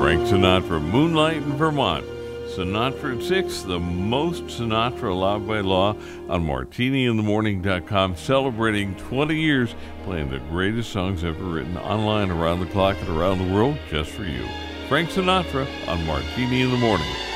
Frank Sinatra, Moonlight in Vermont. Sinatra at 6, the most Sinatra allowed by law on MartiniInTheMorning.com, celebrating 20 years, playing the greatest songs ever written online around the clock and around the world just for you. Frank Sinatra on Martini in the Morning.